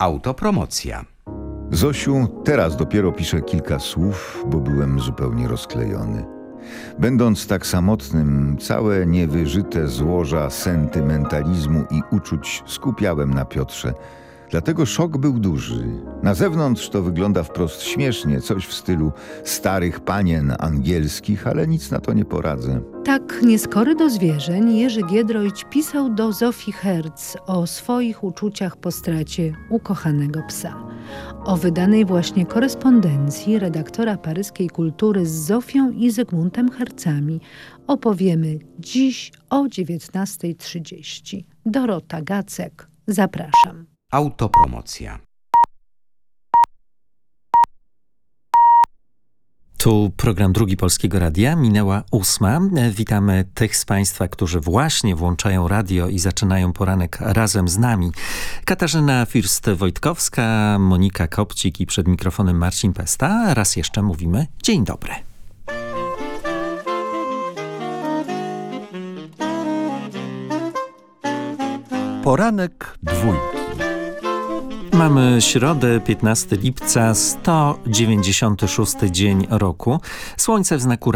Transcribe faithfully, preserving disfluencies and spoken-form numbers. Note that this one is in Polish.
Autopromocja. Zosiu, teraz dopiero piszę kilka słów, bo byłem zupełnie rozklejony. Będąc tak samotnym, całe niewyżyte złoża sentymentalizmu i uczuć skupiałem na Piotrze. Dlatego szok był duży. Na zewnątrz to wygląda wprost śmiesznie, coś w stylu starych panien angielskich, ale nic na to nie poradzę. Tak nieskory do zwierzeń Jerzy Giedroyć pisał do Zofii Herz o swoich uczuciach po stracie ukochanego psa. O wydanej właśnie korespondencji redaktora paryskiej Kultury z Zofią i Zygmuntem Hercami opowiemy dziś o dziewiętnastej trzydzieści. Dorota Gacek, zapraszam. Autopromocja. Tu program Drugi Polskiego Radia, minęła ósma. Witamy tych z Państwa, którzy właśnie włączają radio i zaczynają poranek razem z nami. Katarzyna First-Wojtkowska, Monika Kopcik i przed mikrofonem Marcin Pesta. Raz jeszcze mówimy dzień dobry. Poranek dwójki. Mamy środę, piętnastego lipca, sto dziewięćdziesiąty szósty dzień roku. Słońce w znaku